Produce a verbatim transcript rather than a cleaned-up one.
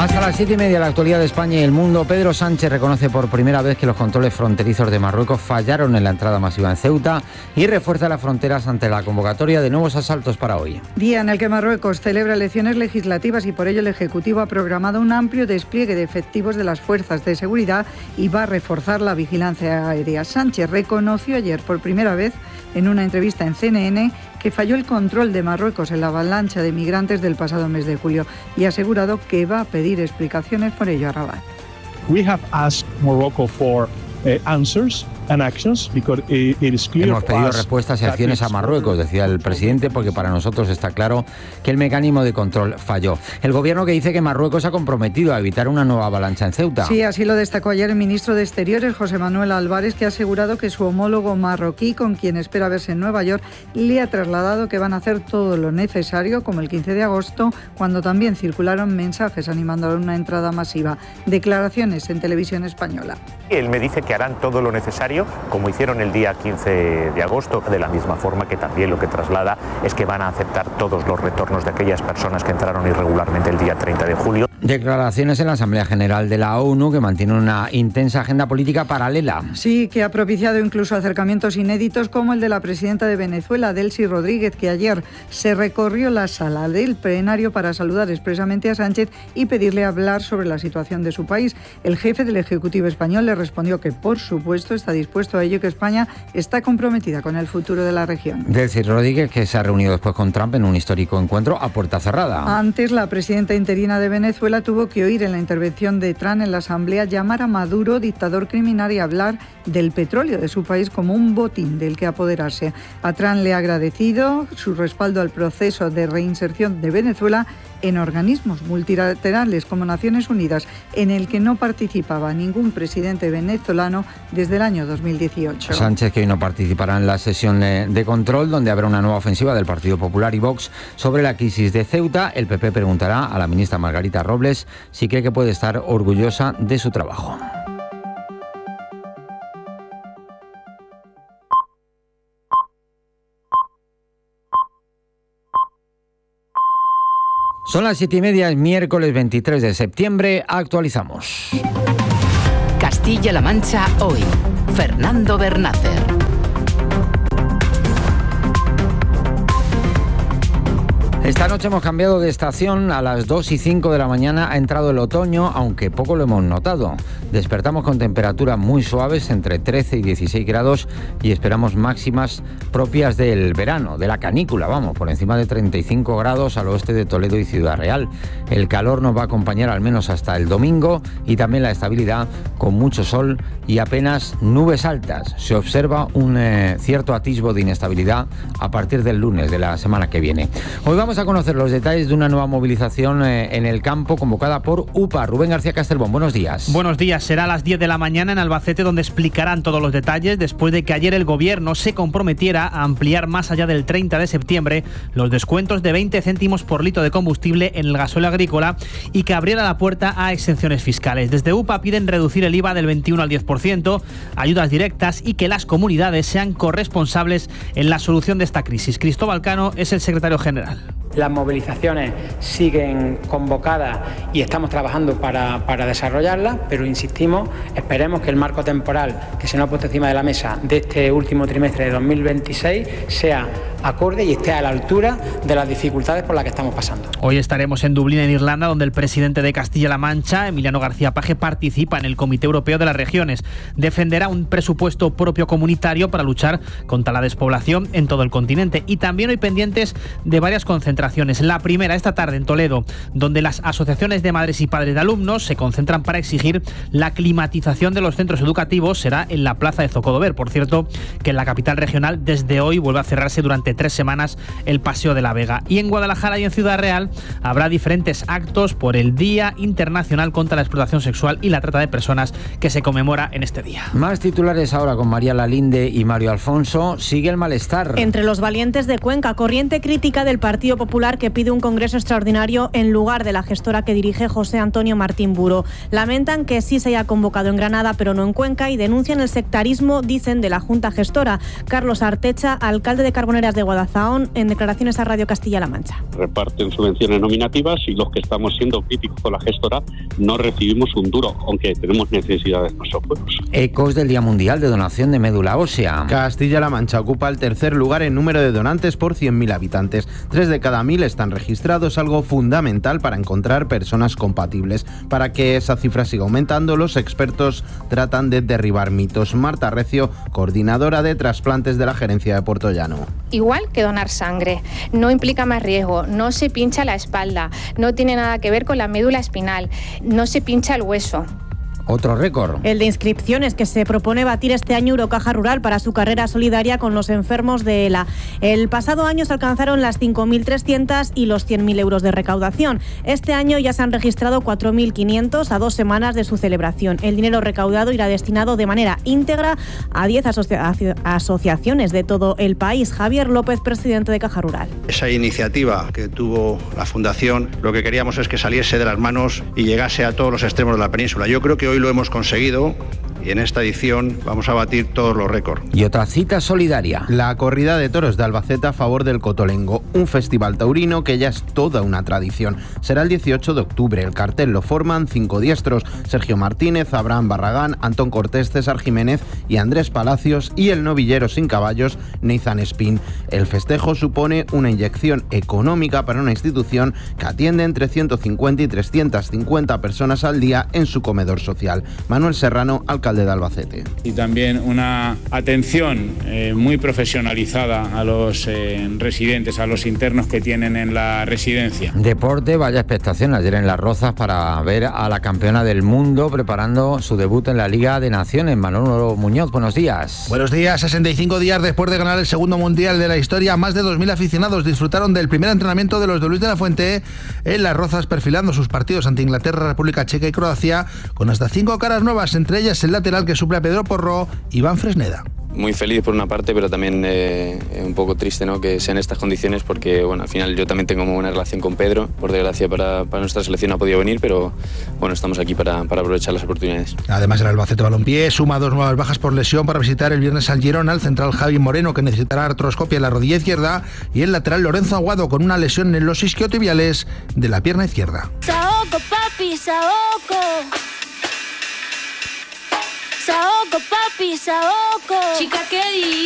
Hasta las siete y media, la actualidad de España y el mundo. Pedro Sánchez reconoce por primera vez que los controles fronterizos de Marruecos fallaron en la entrada masiva en Ceuta y refuerza las fronteras ante la convocatoria de nuevos asaltos para hoy. Día en el que Marruecos celebra elecciones legislativas y por ello el Ejecutivo ha programado un amplio despliegue de efectivos de las fuerzas de seguridad y va a reforzar la vigilancia aérea. Sánchez reconoció ayer por primera vez en una entrevista en C N N que falló el control de Marruecos en la avalancha de migrantes del pasado mes de julio y ha asegurado que va a pedir explicaciones por ello a Rabat. We have asked Morocco for uh, answers and actions because it is clear. Hemos pedido respuestas y acciones a Marruecos, decía el presidente, porque para nosotros está claro que el mecanismo de control falló. El gobierno que dice que Marruecos se ha comprometido a evitar una nueva avalancha en Ceuta. Sí, así lo destacó ayer el ministro de Exteriores, José Manuel Álvarez, que ha asegurado que su homólogo marroquí, con quien espera verse en Nueva York, le ha trasladado que van a hacer todo lo necesario, como el quince de agosto, cuando también circularon mensajes animando a una entrada masiva. Declaraciones en televisión española. Él me dice que harán todo lo necesario, como hicieron el día quince de agosto, de la misma forma que también lo que traslada es que van a aceptar todos los retornos de aquellas personas que entraron irregularmente el día treinta de julio. Declaraciones en la Asamblea General de la ONU, que mantiene una intensa agenda política paralela. Sí, que ha propiciado incluso acercamientos inéditos como el de la presidenta de Venezuela, Delcy Rodríguez, que ayer se recorrió la sala del plenario para saludar expresamente a Sánchez y pedirle hablar sobre la situación de su país. El jefe del Ejecutivo español le respondió que, por supuesto, está dispuesto a ello, que España está comprometida con el futuro de la región. Delcy Rodríguez, que se ha reunido después con Trump en un histórico encuentro a puerta cerrada. Antes, la presidenta interina de Venezuela tuvo que oír en la intervención de Trump en la Asamblea llamar a Maduro dictador criminal y hablar del petróleo de su país como un botín del que apoderarse. A Trump le ha agradecido su respaldo al proceso de reinserción de Venezuela en organismos multilaterales como Naciones Unidas, en el que no participaba ningún presidente venezolano desde el año dos mil dieciocho. Sánchez, que hoy no participará en la sesión de control, donde habrá una nueva ofensiva del Partido Popular y Vox sobre la crisis de Ceuta. El P P preguntará a la ministra Margarita Robles si cree que puede estar orgullosa de su trabajo. Son las siete y media, es miércoles veintitrés de septiembre, actualizamos. Castilla-La Mancha hoy. Fernando Bernácer. Esta noche hemos cambiado de estación. A las dos y cinco de la mañana ha entrado el otoño, aunque poco lo hemos notado. Despertamos con temperaturas muy suaves, entre trece y dieciséis grados, y esperamos máximas propias del verano, de la canícula, vamos, por encima de treinta y cinco grados al oeste de Toledo y Ciudad Real. El calor nos va a acompañar al menos hasta el domingo, y también la estabilidad, con mucho sol y apenas nubes altas. Se observa un eh, cierto atisbo de inestabilidad a partir del lunes de la semana que viene. Hoy vamos a conocer los detalles de una nueva movilización eh, en el campo convocada por U P A. Rubén García Castelbón, buenos días. Buenos días. Será a las diez de la mañana en Albacete, donde explicarán todos los detalles después de que ayer el Gobierno se comprometiera a ampliar más allá del treinta de septiembre los descuentos de veinte céntimos por litro de combustible en el gasóleo agrícola y que abriera la puerta a exenciones fiscales. Desde U P A piden reducir el I V A del veintiuno al diez por ciento, ayudas directas y que las comunidades sean corresponsables en la solución de esta crisis. Cristóbal Cano es el secretario general. Las movilizaciones siguen convocadas y estamos trabajando para, para desarrollarlas, pero insistimos, esperemos que el marco temporal que se nos ha puesto encima de la mesa de este último trimestre de dos mil veintiséis sea acorde y esté a la altura de las dificultades por las que estamos pasando. Hoy estaremos en Dublín, en Irlanda, donde el presidente de Castilla-La Mancha, Emiliano García Paje, participa en el Comité Europeo de las Regiones. Defenderá un presupuesto propio comunitario para luchar contra la despoblación en todo el continente. Y también hoy pendientes de varias concentraciones. La primera esta tarde en Toledo, donde las asociaciones de madres y padres de alumnos se concentran para exigir la climatización de los centros educativos. Será en la plaza de Zocodover. Por cierto, que en la capital regional desde hoy vuelve a cerrarse durante tres semanas el Paseo de la Vega. Y en Guadalajara y en Ciudad Real habrá diferentes actos por el Día Internacional contra la Explotación Sexual y la Trata de Personas, que se conmemora en este día. Más titulares ahora con María Lalinde y Mario Alfonso. Sigue el malestar entre los valientes de Cuenca. Corriente crítica del Partido Popular Popular, que pide un congreso extraordinario en lugar de la gestora que dirige José Antonio Martín Buro. Lamentan que sí se haya convocado en Granada, pero no en Cuenca, y denuncian el sectarismo, dicen, de la Junta Gestora. Carlos Artecha, alcalde de Carboneras de Guadalzahón, en declaraciones a Radio Castilla-La Mancha. Reparten subvenciones nominativas y los que estamos siendo críticos con la gestora no recibimos un duro, aunque tenemos necesidades en nuestros pueblos. Ecos del Día Mundial de Donación de Médula Ósea. Castilla-La Mancha ocupa el tercer lugar en número de donantes por cien mil habitantes. Tres de cada mil están registrados, algo fundamental para encontrar personas compatibles. Para que esa cifra siga aumentando, los expertos tratan de derribar mitos. Marta Recio, coordinadora de trasplantes de la Gerencia de Puerto Llano. Igual que donar sangre, no implica más riesgo, no se pincha la espalda, no tiene nada que ver con la médula espinal, no se pincha el hueso. Otro récord. El de inscripciones que se propone batir este año Eurocaja Rural para su carrera solidaria con los enfermos de ELA. El pasado año se alcanzaron las cinco mil trescientos y los cien mil euros de recaudación. Este año ya se han registrado cuatro mil quinientos a dos semanas de su celebración. El dinero recaudado irá destinado de manera íntegra a diez asocia- asociaciones de todo el país. Javier López, presidente de Caja Rural. Esa iniciativa que tuvo la Fundación, lo que queríamos es que saliese de las manos y llegase a todos los extremos de la península. Yo creo que hoy lo hemos conseguido y en esta edición vamos a batir todos los récords. Y otra cita solidaria. La corrida de toros de Albacete a favor del Cotolengo, un festival taurino que ya es toda una tradición. Será el dieciocho de octubre. El cartel lo forman cinco diestros: Sergio Martínez, Abraham Barragán, Antón Cortés, César Jiménez y Andrés Palacios, y el novillero sin caballos, Nathan Spin. El festejo supone una inyección económica para una institución que atiende entre ciento cincuenta y trescientas cincuenta personas al día en su comedor social. Manuel Serrano, alcalde de Albacete. Y también una atención eh, muy profesionalizada a los eh, residentes, a los internos que tienen en la residencia. Deporte, vaya expectación ayer en Las Rozas para ver a la campeona del mundo preparando su debut en la Liga de Naciones. Manolo Muñoz, buenos días. Buenos días. sesenta y cinco días después de ganar el segundo mundial de la historia, más de dos mil aficionados disfrutaron del primer entrenamiento de los de Luis de la Fuente en Las Rozas, perfilando sus partidos ante Inglaterra, República Checa y Croacia, con hasta cinco caras nuevas, entre ellas el lateral que suple a Pedro Porro, Iván Fresneda. Muy feliz por una parte, pero también eh, un poco triste, ¿no?, que sean estas condiciones, porque bueno, al final yo también tengo muy buena relación con Pedro. Por desgracia para, para nuestra selección no ha podido venir, pero bueno, estamos aquí para, para aprovechar las oportunidades. Además, el Albacete Balompié suma dos nuevas bajas por lesión para visitar el viernes al Girona, el central Javi Moreno, que necesitará artroscopia en la rodilla izquierda, y el lateral Lorenzo Aguado, con una lesión en los isquiotibiales de la pierna izquierda. Saoco, papi, saoco. Saoco, papi, saoco. Chica, ¿qué di?